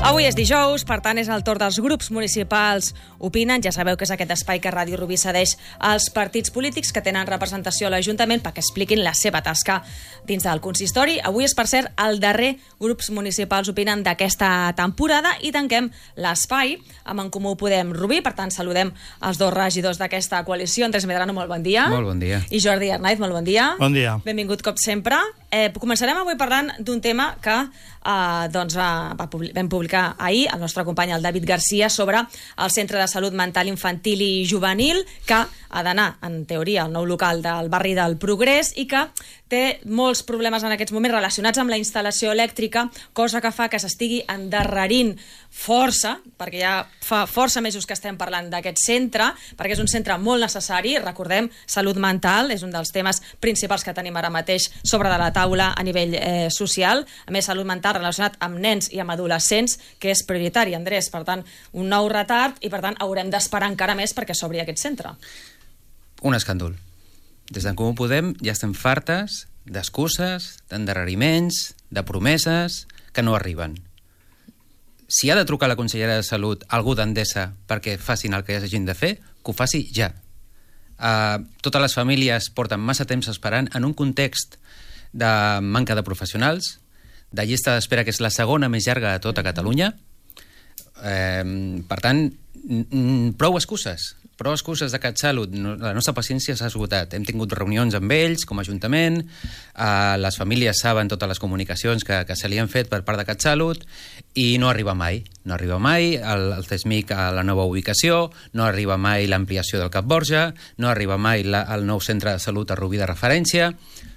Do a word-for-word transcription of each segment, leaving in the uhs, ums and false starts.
Avui és dijous, per tant és el torn dels grups municipals opinen. Ja sabeu que és aquest espai que Ràdio Rubí cedeix als partits polítics que tenen representació a l'Ajuntament perquè expliquin la seva tasca dins del consistori. Avui és, per cert, el darrer grups municipals opinen d'aquesta temporada i tanquem l'espai amb En Comú Podem Rubí. Per tant, saludem els dos regidors d'aquesta coalició. Andrés Medrano, molt bon dia. Molt bon dia. I Jordi Arnaiz, molt bon dia. Bon dia. Benvingut com sempre. Eh, començarem avui parlant d'un tema que eh, doncs, va, va, vam publicar ahir el nostre company, el David Garcia, sobre el Centre de Salut Mental Infantil i Juvenil, que ha d'anar, en teoria, al nou local del barri del Progrés i que té molts problemes en aquests moments relacionats amb la instal·lació elèctrica, cosa que fa que s'estigui endarrerint força, perquè ja fa força mesos que estem parlant d'aquest centre, perquè és un centre molt necessari. Recordem, salut mental és un dels temes principals que tenim ara mateix sobre de la taula a nivell eh, social. A més, salut mental relacionat amb nens i amb adolescents, que és prioritari, Andrés. Per tant, un nou retard i, per tant, haurem d'esperar encara més perquè s'obri aquest centre. Un escàndol. Des d'en Comú Podem ja estem fartes d'excuses, d'endarreriments, de promeses que no arriben. Si ha de trucar a la consellera de Salut algú d'Endesa perquè facin el que hagin de fer, que ho faci ja. Uh, totes les famílies porten massa temps esperant en un context de manca de professionals, de llista d'espera que és la segona més llarga de tota Catalunya. Uh, per tant, prou excuses. Prou excuses de CatSalut. La nostra paciència s'ha esgotat. Hem tingut reunions amb ells, com a Ajuntament, eh, les famílies saben totes les comunicacions que, que se li han fet per part de CatSalut i no arriba mai. No arriba mai el, el CESMIC a la nova ubicació, no arriba mai l'ampliació del Cap Borja, no arriba mai la, el nou centre de salut a Rubí de referència.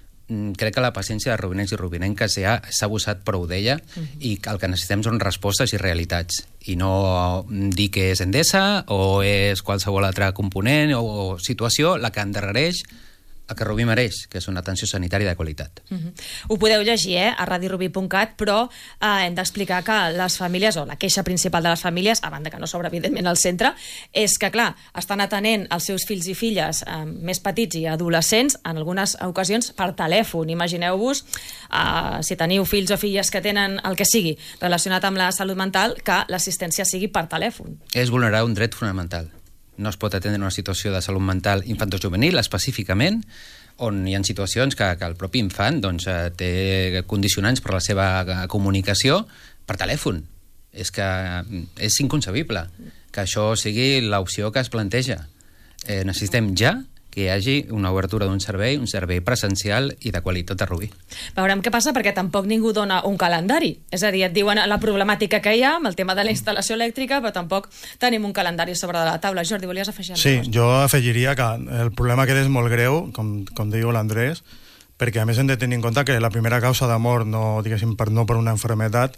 Crec que la paciència de rubinencs i rubinenques ja s'ha abusat prou d'ella uh-huh. i el que necessitem són respostes i realitats i no dir que és Endesa o és qualsevol altre component o, o situació la que endarrereix el que Rubí mereix, que és una atenció sanitària de qualitat. Uh-huh. Ho podeu llegir eh, a radio rubí punt cat, però eh, hem d'explicar que les famílies, o la queixa principal de les famílies, a banda que no s'obre evidentment al centre, és que, clar, estan atenent els seus fills i filles eh, més petits i adolescents, en algunes ocasions, per telèfon. Imagineu-vos, eh, si teniu fills o filles que tenen el que sigui relacionat amb la salut mental, que l'assistència sigui per telèfon. És vulnerar un dret fonamental. No es pot atendre una situació de salut mental infantojuvenil específicament, on hi ha situacions que, que el propi infant doncs, té condicionants per la seva comunicació per telèfon. És que és inconcebible que això sigui l'opció que es planteja. Eh, necessitem ja que hi hagi una obertura d'un servei, un servei presencial i de qualitat a Rubí. Veurem què passa, perquè tampoc ningú dona un calendari. És a dir, et diuen la problemàtica que hi ha amb el tema de la instal·lació elèctrica, però tampoc tenim un calendari sobre la taula. Jordi, volies afegir alguna cosa? Sí, jo afegiria que el problema que és molt greu, com, com diu l'Andrés, perquè a més hem de tenir en compte que la primera causa de mort, no, diguéssim, per, no per una malaltia,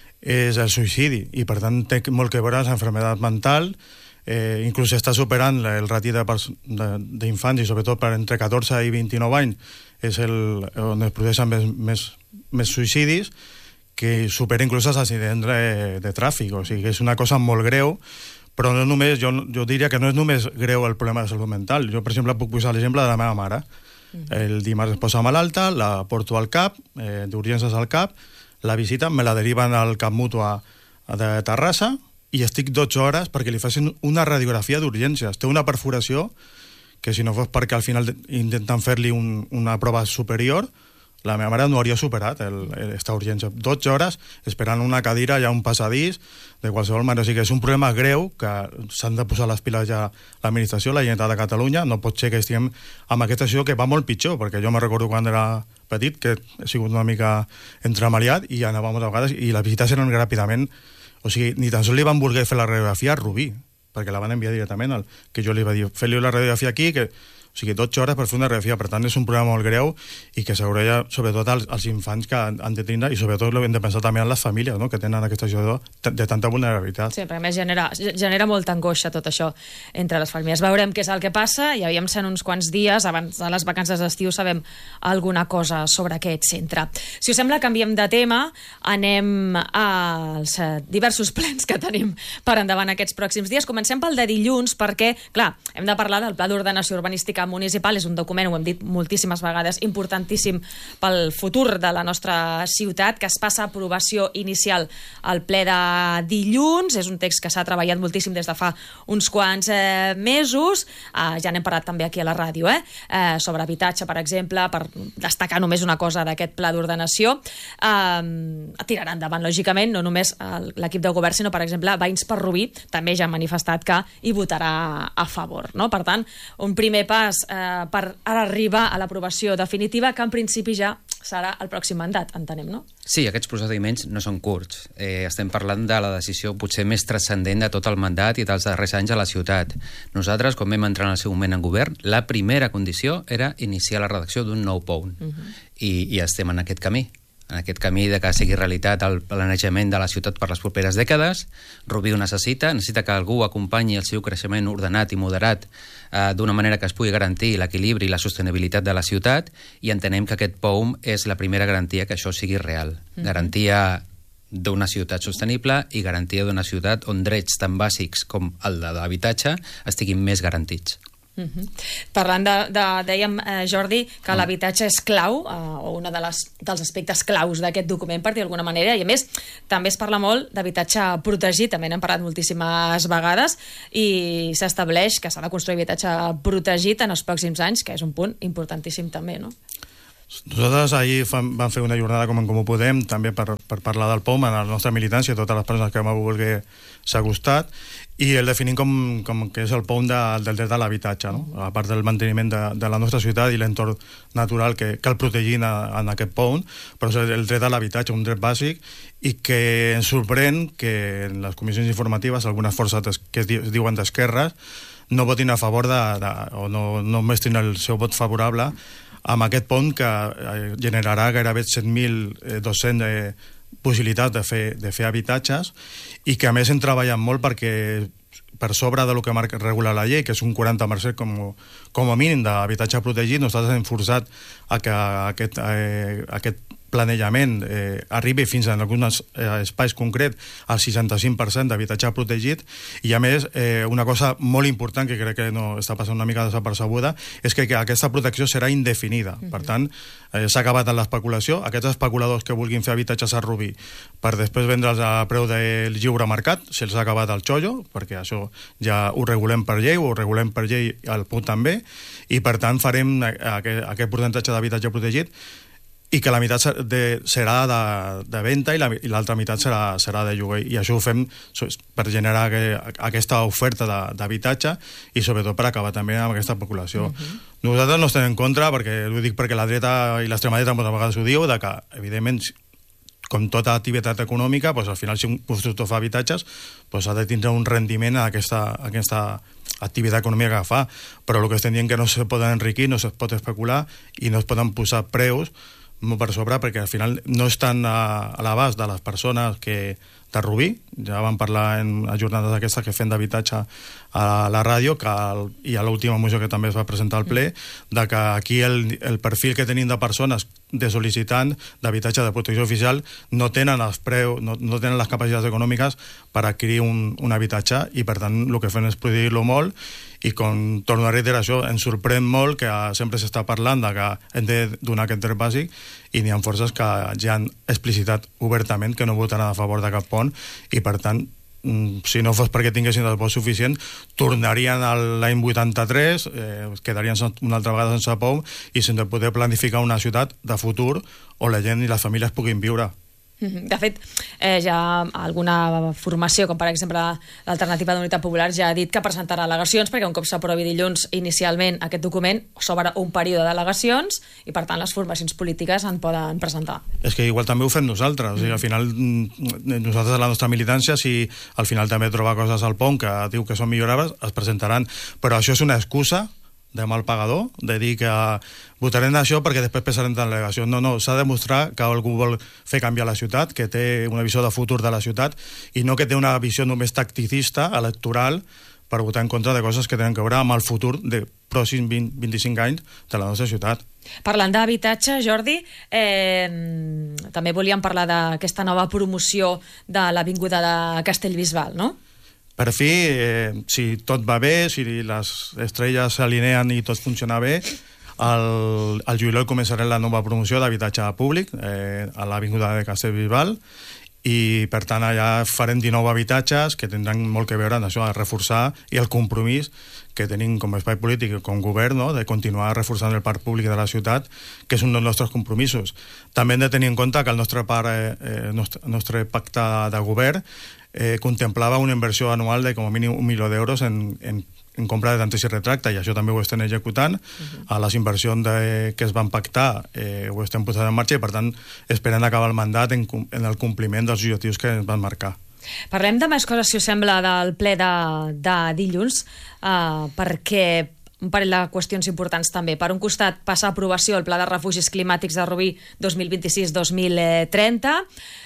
és el suïcidi, i per tant té molt que veure amb la malaltia mental. Eh, inclús està superant el rati d'infants i sobretot per entre catorze i vint-i-nou anys és el, on es produeixen més, més, més suïcidis, que supera inclús els accidents de, de tràfic. O sigui que és una cosa molt greu, però no només, jo, jo diria que no és només greu el problema de salut mental. Jo, per exemple, puc posar l'exemple de la meva mare. El dimarts es posa malalta, la porto al CAP, eh, d'urgències al CAP, la visita, me la deriven al CAP Mútua de Terrassa, i estic dotze hores perquè li facin una radiografia d'urgències. Té una perforació que, si no fos perquè al final intenten fer-li un, una prova superior, la meva mare no hauria superat aquesta urgència. dotze hores esperant una cadira, ja un passadís, de qualsevol manera. O sigui que és un problema greu que s'han de posar les piles ja l'administració, la Generalitat de Catalunya. No pot ser que estiguem amb aquesta situació que va molt pitjor, perquè jo me recordo quan era petit, que he sigut una mica entremaliat i anàvem a vegades, i les visites eren ràpidament. O sigui, ni tan sols li van voler fer la radiografia a Rubí, perquè la van enviar directament al que jo li va dir, fes-li la radiografia aquí, que, o sigui, dotze hores per fer una radiografia. Per tant, és un problema molt greu i que s'haurà, sobretot, als, als infants que han, han de tindre, i sobretot hem de pensar també en les famílies, no?, que tenen aquesta situació de tanta vulnerabilitat. Sí, perquè a més genera, genera molta angoixa tot això entre les famílies. Veurem què és el que passa, i havíem sent uns quants dies, abans de les vacances d'estiu, sabem alguna cosa sobre aquest centre. Si us sembla, canviem de tema, anem als diversos plens que tenim per endavant aquests pròxims dies. Comencem pel de dilluns, perquè, clar, hem de parlar del Pla d'Ordenació Urbanística Estratègica Municipal és un document, ho hem dit moltíssimes vegades, importantíssim pel futur de la nostra ciutat, que es passa a aprovació inicial al ple de dilluns. És un text que s'ha treballat moltíssim des de fa uns quants eh, mesos. Eh, ja n'hem parlat també aquí a la ràdio, eh? Eh, sobre habitatge, per exemple, per destacar només una cosa d'aquest pla d'ordenació. Eh, tirarà endavant, lògicament, no només l'equip de govern, sinó, per exemple, Veïns per Rubí també ja ha manifestat que hi votarà a favor, no? Per tant, un primer pas eh, per arribar a l'aprovació definitiva, que en principi ja serà el pròxim mandat, entenem, no? Sí, aquests procediments no són curts. Eh, estem parlant de la decisió potser més transcendent de tot el mandat i dels darrers anys a la ciutat. Nosaltres, quan vam entrar en el seu moment en govern, la primera condició era iniciar la redacció d'un nou P O U. Uh-huh. I, I estem en aquest camí. En aquest camí de que sigui realitat el planejament de la ciutat per les properes dècades. Rubí ho necessita, necessita que algú acompanyi el seu creixement ordenat i moderat eh, d'una manera que es pugui garantir l'equilibri i la sostenibilitat de la ciutat, i entenem que aquest P O U és la primera garantia que això sigui real. Mm-hmm. Garantia d'una ciutat sostenible i garantia d'una ciutat on drets tan bàsics com el de l'habitatge estiguin més garantits. Uh-huh. Parlant de, de dèiem, eh, Jordi, que l'habitatge és clau, eh, o un de les, dels aspectes claus d'aquest document, per dir d'alguna manera, i a més també es parla molt d'habitatge protegit, també n'hem parlat moltíssimes vegades, i s'estableix que s'ha de construir habitatge protegit en els pròxims anys, que és un punt importantíssim també, no? Nosaltres ahir vam fer una jornada com en Comú Podem, també per, per parlar del P O U, en la nostra militància, totes les persones que m'ha volgut s'ha acostat, i el definim com, com que és el P O U de, del dret a l'habitatge, no? A part del manteniment de, de la nostra ciutat i l'entorn natural que cal protegir en, en aquest P O U, però és el dret a l'habitatge, un dret bàsic, i que ens sorprèn que en les comissions informatives algunes forces que es, di, es diuen d'esquerres no votin a favor de, de, o no, no mestrin el seu vot favorable amb aquest pont que eh, generarà gairebé set mil dos-cents eh, possibilitats de fer, de fer habitatges, i que a més hem treballat molt perquè per sobre del que marca, regula la llei, que és un quaranta per cent com, com a mínim d'habitatge protegit, nosaltres hem forçat a que aquest, eh, aquest planejament eh, arribi fins a alguns eh, espais concrets al seixanta-cinc per cent d'habitatge protegit, i a més eh, una cosa molt important que crec que no està passant una mica desapercebuda és que, que aquesta protecció serà indefinida. Uh-huh. Per tant, eh, s'ha acabat en l'especulació. Aquests especuladors que vulguin fer habitatges a Rubí per després vendre'ls a preu del lliure mercat, se'ls ha acabat el xollo, perquè això ja ho regulem per llei, ho regulem per llei al P U també, i per tant farem aquest, aquest percentatge d'habitatge protegit, i que la meitat de, serà de, de venda i l'altra meitat serà, serà de lloguer, i això ho fem per generar que, aquesta oferta d'habitatge i sobretot per acabar també amb aquesta especulació. Uh-huh. Nosaltres no estem en contra, perquè ho dic perquè la dreta i l'extrema dreta moltes vegades ho diu, de que evidentment com tota activitat econòmica, doncs al final si un constructor fa habitatges doncs ha de tindre un rendiment a aquesta, a aquesta activitat econòmica que fa, però el que estem dient que no se poden enriquir, no se pot especular i no es poden posar preus molt per sobre, perquè al final no estan a, a l'abast de les persones que de Rubí, ja vam parlar en jornades d'aquestes que fem d'habitatge a la ràdio, que el, i a l'última moció que també es va presentar al ple, de que aquí el, el perfil que tenim de persones de sol·licitant d'habitatge de protecció oficial no tenen els preus, no, no tenen les capacitats econòmiques per adquirir un, un habitatge, i per tant el que fem és protegir-lo molt, i com torno a reiterar això, ens sorprèn molt que sempre s'està parlant de que hem de donar aquest dret bàsic, i n'hi ha forces que ja han explicitat obertament que no votaran a favor de cap pont, i per tant, si no fos perquè tinguessin el vot suficient, tornarien a l'any vuitanta-tres, eh, quedarien una altra vegada sense P O U i sense poder planificar una ciutat de futur on la gent i les famílies puguin viure. De fet, eh, ja alguna formació, com per exemple l'Alternativa d'Unitat Popular, ja ha dit que presentarà al·legacions, perquè un cop s'aprovi dilluns inicialment aquest document, s'obre un període d'al·legacions i per tant les formacions polítiques en poden presentar. És que igual també ho fem nosaltres, o sigui, al final nosaltres a la nostra militància, si al final també troba coses al P O U que diu que són millorables, es presentaran, però això és una excusa de mal pagador, de dir que votarem això perquè després pensarem en l'al·legació. No, no, s'ha de demostrar que algú vol fer canviar la ciutat, que té una visió de futur de la ciutat, i no que té una visió només tacticista, electoral, per votar en contra de coses que tenen que veure amb el futur de pròxims vint a vint-i-cinc anys de la nostra ciutat. Parlant d'habitatge, Jordi, eh, també volíem parlar d'aquesta nova promoció de l'Avinguda de Castellbisbal, no? per fi, eh, si tot va bé, si les estrelles s'alineen i tot funciona bé, al, al juliol començarà la nova promoció d'habitatge públic eh, a l'Avinguda de Castellbisbal, i per tant allà farem dinou habitatges que tindran molt que veure amb això, a reforçar, i el compromís que tenim com a espai polític i com a govern, no?, de continuar reforçant el parc públic de la ciutat, que és un dels nostres compromisos. També hem de tenir en compte que el nostre, par, eh, nostre, nostre pacte de govern eh, contemplava una inversió anual de com a mínim un milió d'euros en, en en compra de tanteig i retracte, i això també ho estem executant. Uh-huh. A les inversions de, que es van pactar eh, ho estem posant en marxa, i per tant esperem acabar el mandat en, en el compliment dels objectius que ens van marcar. Parlem de més coses, si us sembla, del ple de, de dilluns, eh, perquè un parell de qüestions importants també. Per un costat, passa a aprovació el Pla de Refugis Climàtics de Rubí dos mil vint-i-sis dos mil trenta.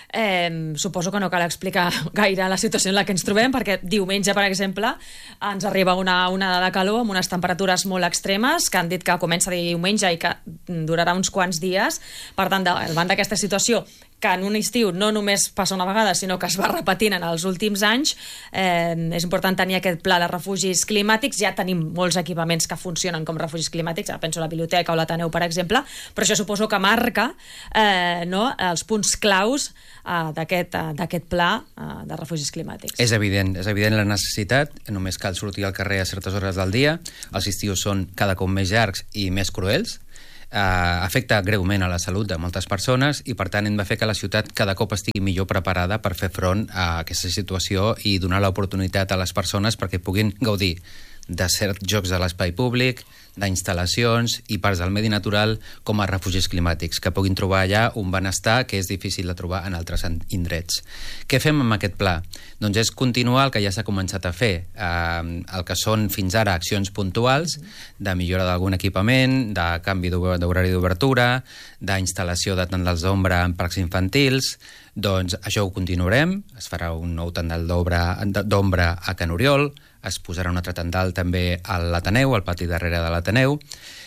Eh, suposo que no cal explicar gaire la situació en la que ens trobem, perquè diumenge, per exemple, ens arriba una onada de calor amb unes temperatures molt extremes, que han dit que comença diumenge i que durarà uns quants dies. Per tant, davant d'aquesta situació, que en un estiu no només passa una vegada, sinó que es va repetint en els últims anys, eh, és important tenir aquest pla de refugis climàtics. Ja tenim molts equipaments que funcionen com refugis climàtics, ja penso a la biblioteca o l'Ateneu, per exemple, però això suposo que marca eh, no, els punts claus eh, d'aquest eh, d'aquest pla eh, de refugis climàtics. És evident, és evident la necessitat, només cal sortir al carrer a certes hores del dia, els estius són cada cop més llargs i més cruels, Uh, afecta greument a la salut de moltes persones, i per tant hem de fer que la ciutat cada cop estigui millor preparada per fer front a aquesta situació i donar l'oportunitat a les persones perquè puguin gaudir de certs jocs de l'espai públic, d'instal·lacions i parts del medi natural com a refugis climàtics, que puguin trobar allà un benestar que és difícil de trobar en altres indrets. Què fem amb aquest pla? Doncs és continuar el que ja s'ha començat a fer, eh, el que són fins ara accions puntuals de millora d'algun equipament, de canvi d'horari d'obertura, d'instal·lació de tendals d'ombra en parcs infantils. Doncs això ho continuarem, es farà un nou tendal d'ombra a Can Oriol, es posarà un altre tendal també a l'Ateneu, al pati darrere de l'Ateneu,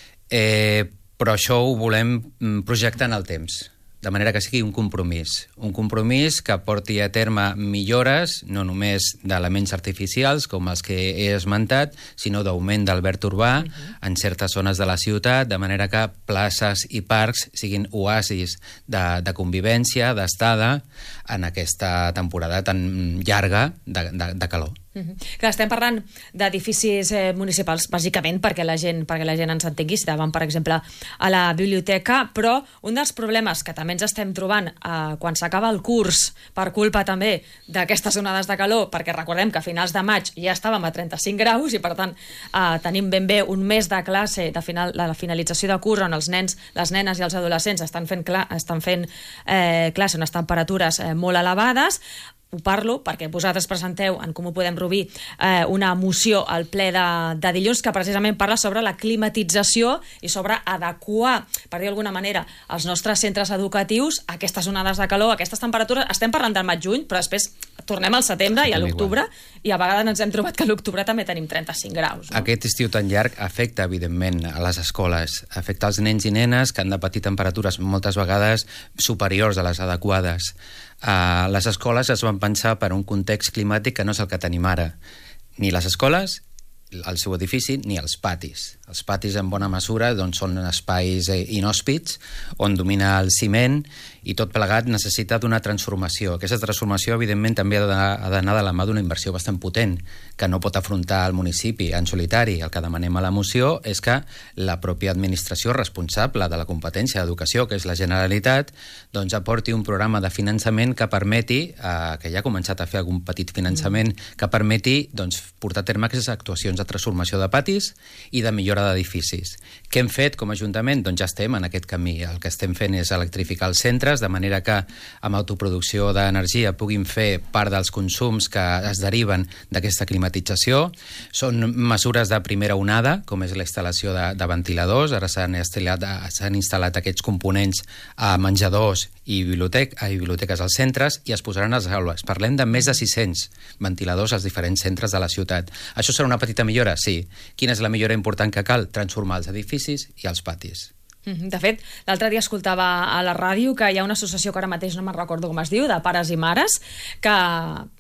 eh, però això ho volem projectar en el temps, de manera que sigui un compromís, un compromís que porti a terme millores, no només d'elements artificials, com els que he esmentat, sinó d'augment del verd urbà uh-huh. en certes zones de la ciutat, de manera que places i parcs siguin oasis de, de convivència, d'estada, en aquesta temporada tan llarga de, de, de calor. Uh-huh. Clar, estem parlant d'edificis eh, municipals, bàsicament perquè la gent perquè la gent ens entengui, si davant, per exemple, a la biblioteca, però un dels problemes que també ens estem trobant eh, quan s'acaba el curs, per culpa també d'aquestes onades de calor, perquè recordem que a finals de maig ja estàvem a trenta-cinc graus, i per tant eh, tenim ben bé un mes de classe de, final, de la finalització de curs, on els nens, les nenes i els adolescents estan fent, cla estan fent eh, classe en unes temperatures eh, molt elevades. Ho parlo perquè vosaltres presenteu en Comú Podem Rubí eh, una moció al ple de, de dilluns que precisament parla sobre la climatització i sobre adequar, per dir d'alguna manera, els nostres centres educatius a aquestes onades de calor, a aquestes temperatures. Estem parlant del maig-juny, però després tornem al setembre i a l'octubre, i a vegades ens hem trobat que a l'octubre també tenim trenta-cinc graus. No? Aquest estiu tan llarg afecta, evidentment, a les escoles, afecta els nens i nenes que han de patir temperatures moltes vegades superiors a les adequades. Uh, les escoles es van pensar per un context climàtic que no és el que tenim ara. Ni les escoles, el seu edifici, ni els patis. Els patis, en bona mesura, doncs, són espais inhòspits on domina el ciment, i tot plegat necessita d'una transformació. Aquesta transformació, evidentment, també ha d'anar de la mà d'una inversió bastant potent, que no pot afrontar el municipi en solitari. El que demanem a la moció és que la pròpia administració responsable de la competència d'educació, que és la Generalitat, doncs aporti un programa de finançament que permeti, eh, que ja ha començat a fer algun petit finançament, que permeti doncs, portar a terme aquestes actuacions de transformació de patis i de millora d'edificis. Què hem fet com a Ajuntament? Doncs ja estem en aquest camí. El que estem fent és electrificar els centres, de manera que amb autoproducció d'energia puguin fer part dels consums que es deriven d'aquesta climatització. Són mesures de primera onada, com és la instal·lació de, de ventiladors. Ara s'han instal·lat, s'han instal·lat aquests components a menjadors i, bibliotec, i biblioteques als centres, i es posaran a les aules. Parlem de més de sis-cents ventiladors als diferents centres de la ciutat. Això serà una petita millora? Sí. Quina és la millora important que cal? Transformar els edificis i els patis. De fet, l'altre dia escoltava a la ràdio que hi ha una associació que ara mateix no me'n recordo com es diu, de pares i mares, que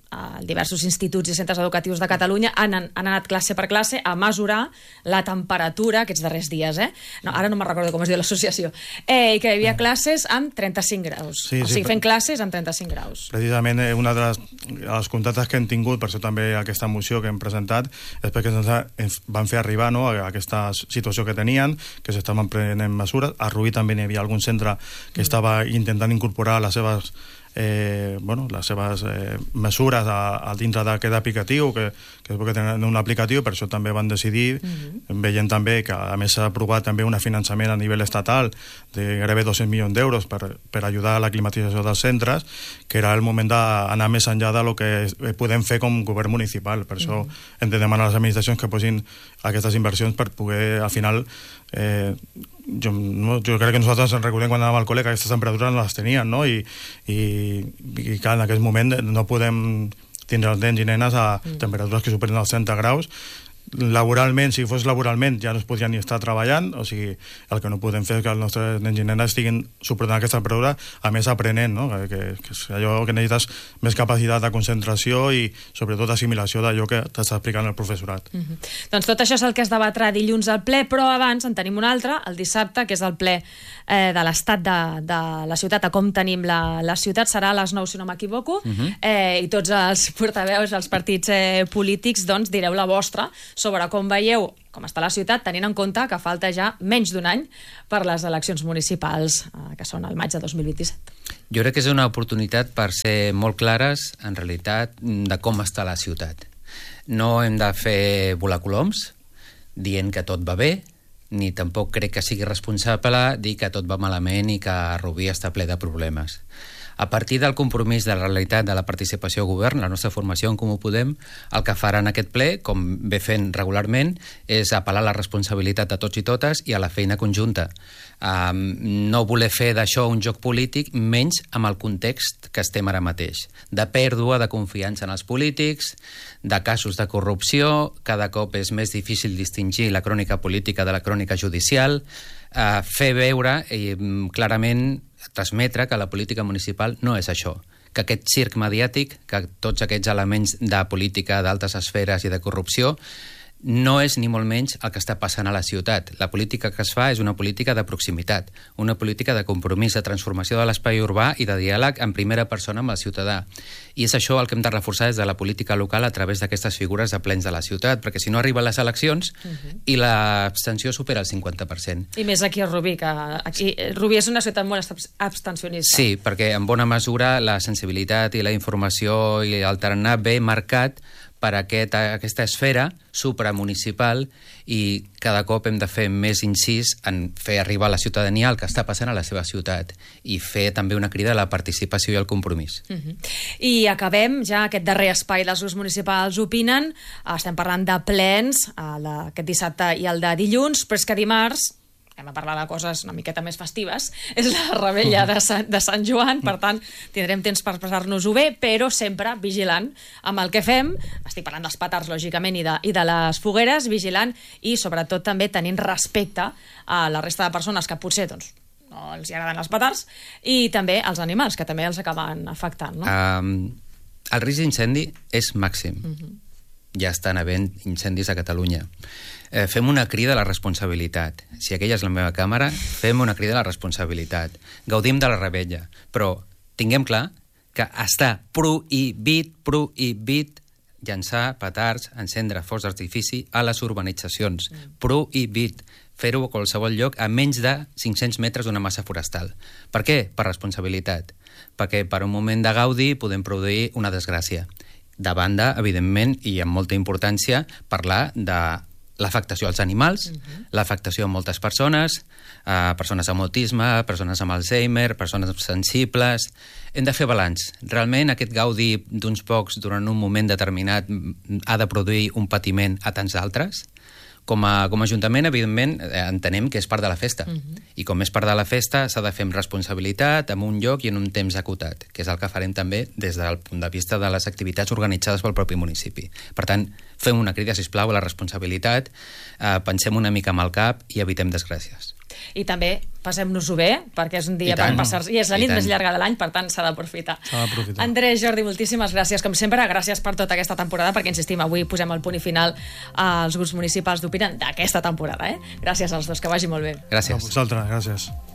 a diversos instituts i centres educatius de Catalunya han, han anat classe per classe a mesurar la temperatura aquests darrers dies, eh? No, ara no me'n recordo com es diu l'associació. Eh, I que hi havia classes amb trenta-cinc graus. Sí, o sí, sigui, fent classes amb trenta-cinc graus. Precisament, eh, una de les, les contactes que hem tingut, per això també aquesta moció que hem presentat, és perquè ens, ens van fer arribar, no, a aquesta situació que tenien, que s'estaven prenent mesures. A Rubí també hi havia algun centre que estava intentant incorporar les seves Eh, bueno, les seves eh, mesures a, a dintre d'aquest aplicatiu, que, que és perquè tenen un aplicatiu, per això també van decidir, mm-hmm. veient també que a més s'ha aprovat també un finançament a nivell estatal de gairebé dos-cents milions d'euros per, per ajudar a la climatització dels centres, que era el moment d'anar més enllà de lo que podem fer com govern municipal. Per això mm-hmm. hem de demanar a les administracions que posin aquestes inversions per poder, al final, eh, jo, no, jo crec que nosaltres ens recordem quan anàvem al col·le que aquestes temperatures no les tenien, no? I, i, i clar, en aquest moment no podem tindre els nens i nenes a mm. temperatures que superen els trenta graus. Laboralment, si fos laboralment, ja no es podrien ni estar treballant, o sigui, el que no podem fer és que els nostres nens i nenes estiguin suportant aquesta temperatura, a més aprenent, no? Que, que és allò que necessites més capacitat de concentració i sobretot assimilació d'allò que t'està explicant el professorat. Mm-hmm. Doncs tot això és el que es debatrà dilluns al ple, però abans en tenim un altre, el dissabte, que és el ple eh, de l'estat de, de la ciutat, a com tenim la, la ciutat, serà a les nou, si no m'equivoco, mm-hmm. eh, i tots els portaveus, els partits eh, polítics, doncs direu la vostra sobre com veieu com està la ciutat, tenint en compte que falta ja menys d'un any per les eleccions municipals, eh, que són el maig de dos mil vint-i-set. Jo crec que és una oportunitat per ser molt clares, en realitat, de com està la ciutat. No hem de fer volar coloms dient que tot va bé, ni tampoc crec que sigui responsable dir que tot va malament i que Rubí està ple de problemes. A partir del compromís de la realitat de la participació al govern, la nostra formació en Comú Podem, el que farà en aquest ple, com ve fent regularment, és apel·lar a la responsabilitat de tots i totes i a la feina conjunta. Um, no voler fer d'això un joc polític, menys amb el context que estem ara mateix. De pèrdua de confiança en els polítics, de casos de corrupció, cada cop és més difícil distingir la crònica política de la crònica judicial, uh, fer veure i um, clarament transmetre que la política municipal no és això, que aquest circ mediàtic, que tots aquests elements de política d'altes esferes i de corrupció no és ni molt menys el que està passant a la ciutat. La política que es fa és una política de proximitat, una política de compromís, de transformació de l'espai urbà i de diàleg en primera persona amb el ciutadà. I és això el que hem de reforçar des de la política local a través d'aquestes figures de plens de la ciutat, perquè si no arriben les eleccions uh-huh. i l'abstenció supera el cinquanta per cent. I més aquí a Rubí, que aquí Rubí és una ciutat molt abstencionista. Sí, perquè en bona mesura la sensibilitat i la informació i el tarannà ve marcat per aquest, aquesta esfera supramunicipal i cada cop hem de fer més incís en fer arribar a la ciutadania el que està passant a la seva ciutat i fer també una crida a la participació i al compromís. Uh-huh. I acabem ja aquest darrer espai dels grups municipals opinen. Estem parlant de plens, aquest dissabte i el de dilluns, però és que dimarts anem a parlar de coses una miqueta més festives, és la rebella de Sant, de Sant Joan, per tant, tindrem temps per passar-nos-ho bé, però sempre vigilant amb el que fem. Estic parlant dels petards, lògicament, i de, i de les fogueres, vigilant i, sobretot, també tenint respecte a la resta de persones que potser, doncs, no els agraden els petards, i també als animals, que també els acaben afectant, no? Um, el risc d'incendi és màxim. Uh-huh. Ja estan havent incendis a Catalunya. Eh, fem una crida a la responsabilitat. Si aquella és la meva càmera, fem una crida a la responsabilitat. Gaudim de la rebella, però tinguem clar que està prohibit, prohibit llançar petards, encendre focs d'artifici a les urbanitzacions. Mm. Prohibit fer-ho a qualsevol lloc a menys de cinc-cents metres d'una massa forestal. Per què? Per responsabilitat. Perquè per un moment de gaudi podem produir una desgràcia. De banda, evidentment, i amb molta importància, parlar de l'afectació als animals, uh-huh. l'afectació a moltes persones, eh, persones amb autisme, persones amb Alzheimer, persones sensibles. Hem de fer balanç. Realment aquest gaudi d'uns pocs durant un moment determinat ha de produir un patiment a tants altres? Com a, com a Ajuntament, evidentment, entenem que és part de la festa. Uh-huh. I com és part de la festa, s'ha de fer amb responsabilitat, en un lloc i en un temps acotat, que és el que farem també des del punt de vista de les activitats organitzades pel propi municipi. Per tant, fem una crida, sisplau, a la responsabilitat, eh, pensem una mica amb el cap i evitem desgràcies. i també passem-nos-ho bé, perquè és un dia I per tant. passar... I és la I nit tant. més llarga de l'any, per tant s'ha d'aprofitar. S'ha d'aprofitar. Andrés, Jordi, moltíssimes gràcies. Com sempre, gràcies per tota aquesta temporada, perquè, insistim, avui posem el punt i final als grups municipals d'Opinen d'aquesta temporada. Eh? Gràcies als dos, que vagi molt bé. A Gràcies. vosaltres, gràcies.